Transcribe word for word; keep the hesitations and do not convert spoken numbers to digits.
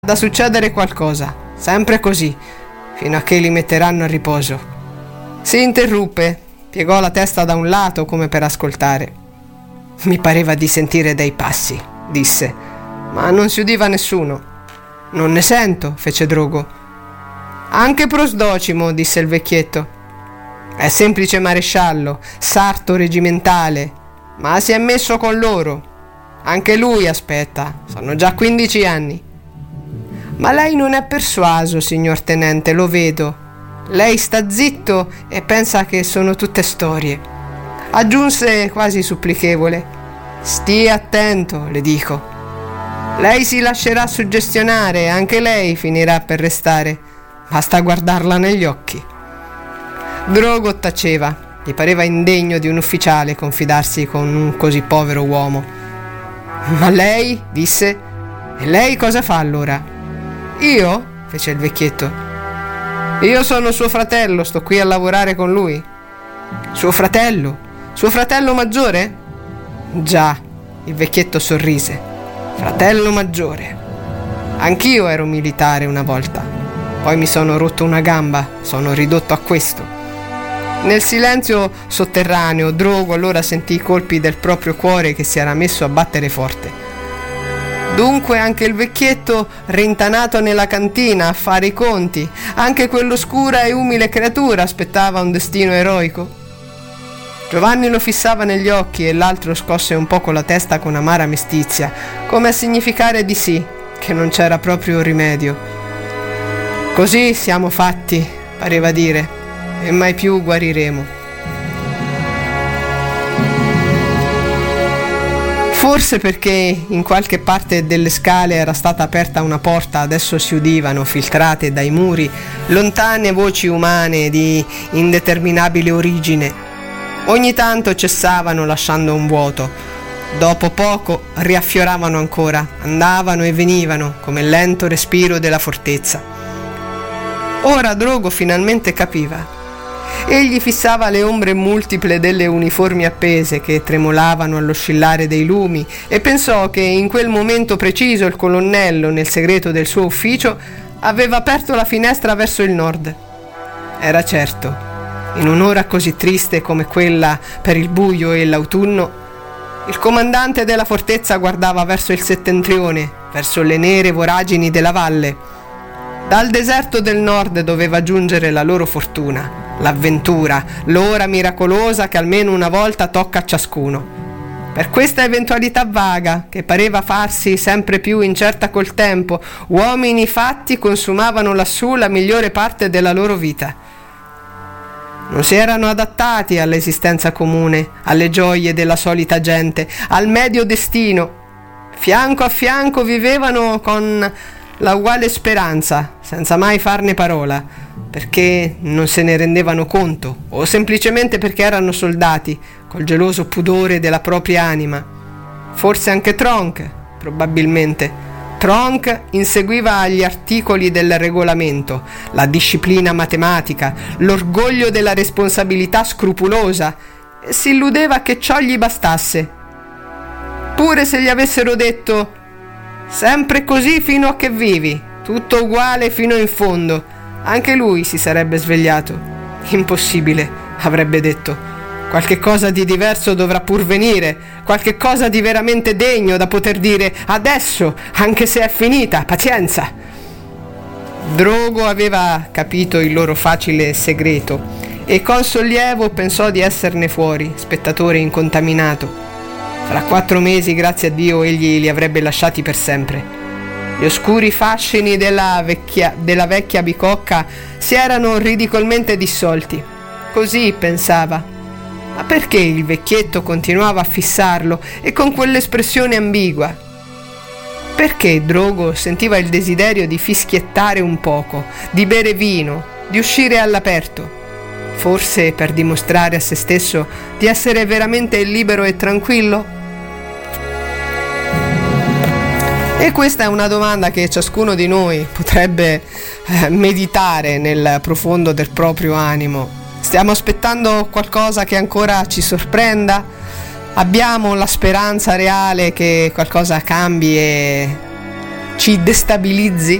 da succedere qualcosa, sempre così, fino a che li metteranno a riposo. Si interruppe, piegò la testa da un lato come per ascoltare. Mi pareva di sentire dei passi, disse, ma non si udiva nessuno. Non ne sento, fece Drogo. Anche Prosdocimo, disse il vecchietto. È semplice maresciallo, sarto regimentale, ma si è messo con loro. Anche lui aspetta, sono già quindici anni. Ma lei non è persuaso, signor tenente, lo vedo. Lei sta zitto e pensa che sono tutte storie. Aggiunse quasi supplichevole. Stia attento, le dico. Lei si lascerà suggestionare e anche lei finirà per restare. Basta guardarla negli occhi. Drogo taceva. Gli pareva indegno di un ufficiale confidarsi con un così povero uomo. Ma lei? Disse. E lei cosa fa allora? Io? Fece il vecchietto. Io sono suo fratello, sto qui a lavorare con lui. Suo fratello? Suo fratello maggiore? Già, il vecchietto sorrise. Fratello maggiore. Anch'io ero militare una volta. Poi mi sono rotto una gamba, sono ridotto a questo. Nel silenzio sotterraneo, Drogo allora sentì i colpi del proprio cuore che si era messo a battere forte. Dunque anche il vecchietto, rintanato nella cantina a fare i conti, anche quell'oscura e umile creatura aspettava un destino eroico. Giovanni lo fissava negli occhi e l'altro scosse un poco la testa con amara mestizia, come a significare di sì, che non c'era proprio rimedio. Così siamo fatti, pareva dire, e mai più guariremo. Forse perché in qualche parte delle scale era stata aperta una porta, adesso si udivano, filtrate dai muri, lontane voci umane di indeterminabile origine. Ogni tanto cessavano lasciando un vuoto. Dopo poco riaffioravano ancora, andavano e venivano come il lento respiro della fortezza. Ora Drogo finalmente capiva. Egli fissava le ombre multiple delle uniformi appese che tremolavano all'oscillare dei lumi e pensò che in quel momento preciso il colonnello, nel segreto del suo ufficio, aveva aperto la finestra verso il nord. Era certo, in un'ora così triste come quella per il buio e l'autunno, il comandante della fortezza guardava verso il settentrione, verso le nere voragini della valle. Dal deserto del nord doveva giungere la loro fortuna, l'avventura, l'ora miracolosa che almeno una volta tocca a ciascuno. Per questa eventualità vaga, che pareva farsi sempre più incerta col tempo, uomini fatti consumavano lassù la migliore parte della loro vita. Non si erano adattati all'esistenza comune, alle gioie della solita gente, al medio destino. Fianco a fianco vivevano con la uguale speranza, senza mai farne parola, perché non se ne rendevano conto, o semplicemente perché erano soldati, col geloso pudore della propria anima. Forse anche Tronk, probabilmente. Tronk inseguiva gli articoli del regolamento, la disciplina matematica, l'orgoglio della responsabilità scrupulosa, e si illudeva che ciò gli bastasse. Pure se gli avessero detto sempre così fino a che vivi, tutto uguale fino in fondo, anche lui si sarebbe svegliato. Impossibile, avrebbe detto. Qualche cosa di diverso dovrà pur venire, qualche cosa di veramente degno da poter dire adesso, anche se è finita, pazienza. Drogo aveva capito il loro facile segreto e con sollievo pensò di esserne fuori, spettatore incontaminato. Fra quattro mesi, grazie a Dio, egli li avrebbe lasciati per sempre. Gli oscuri fascini della vecchia, della vecchia bicocca si erano ridicolmente dissolti. Così pensava. Ma perché il vecchietto continuava a fissarlo e con quell'espressione ambigua? Perché Drogo sentiva il desiderio di fischiettare un poco, di bere vino, di uscire all'aperto? Forse per dimostrare a se stesso di essere veramente libero e tranquillo? E questa è una domanda che ciascuno di noi potrebbe eh, meditare nel profondo del proprio animo. Stiamo aspettando qualcosa che ancora ci sorprenda? Abbiamo la speranza reale che qualcosa cambi e ci destabilizzi